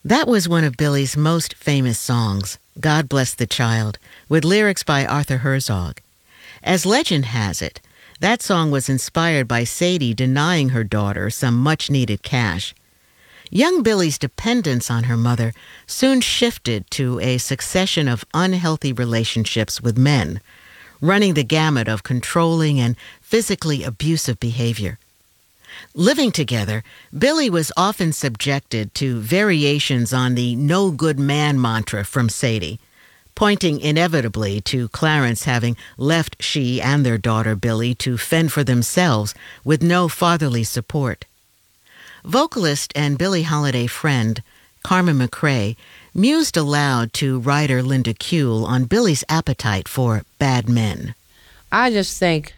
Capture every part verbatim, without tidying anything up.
That was one of Billy's most famous songs, God Bless the Child, with lyrics by Arthur Herzog. As legend has it, that song was inspired by Sadie denying her daughter some much-needed cash. Young Billy's dependence on her mother soon shifted to a succession of unhealthy relationships with men, running the gamut of controlling and physically abusive behavior. Living together, Billy was often subjected to variations on the no good man mantra from Sadie, pointing inevitably to Clarence having left she and their daughter Billy to fend for themselves with no fatherly support. Vocalist and Billie Holiday friend Carmen McRae mused aloud to writer Linda Kuehl on Billy's appetite for bad men. I just think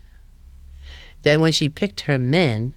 that when she picked her men,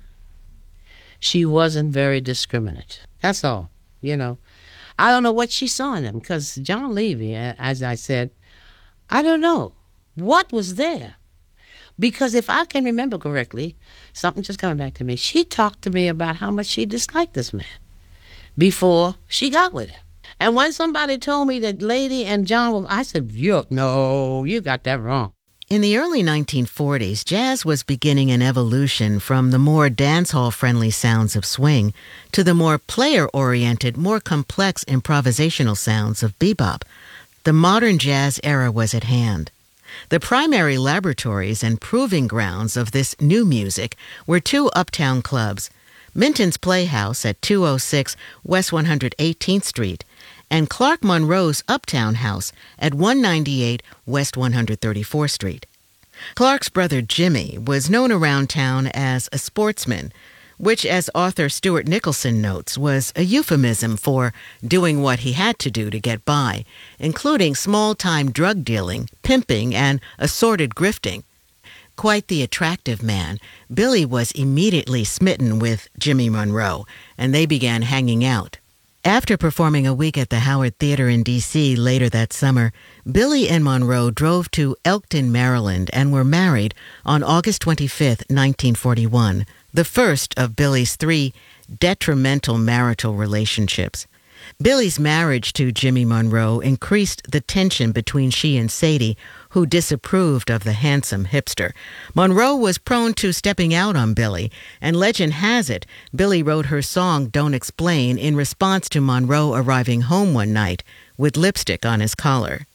she wasn't very discriminate. That's all, you know. I don't know what she saw in them, because John Levy, as I said, I don't know what was there. Because if I can remember correctly, something just coming back to me, she talked to me about how much she disliked this man before she got with him. And when somebody told me that Lady and John were, I said, you, no, you got that wrong. In the early nineteen forties, jazz was beginning an evolution from the more dancehall-friendly sounds of swing to the more player-oriented, more complex improvisational sounds of bebop. The modern jazz era was at hand. The primary laboratories and proving grounds of this new music were two uptown clubs, Minton's Playhouse at two oh six West one hundred eighteenth Street and Clark Monroe's Uptown House at one ninety-eight West one hundred thirty-fourth Street. Clark's brother Jimmy was known around town as a sportsman, which, as author Stuart Nicholson notes, was a euphemism for doing what he had to do to get by, including small-time drug dealing, pimping, and assorted grifting. Quite the attractive man, Billy was immediately smitten with Jimmy Monroe, and they began hanging out. After performing a week at the Howard Theater in D C later that summer, Billy and Monroe drove to Elkton, Maryland, and were married on August twenty-fifth, nineteen forty-one, the first of Billy's three detrimental marital relationships. Billy's marriage to Jimmy Monroe increased the tension between she and Sadie, who disapproved of the handsome hipster. Monroe was prone to stepping out on Billy, and legend has it, Billy wrote her song Don't Explain in response to Monroe arriving home one night with lipstick on his collar.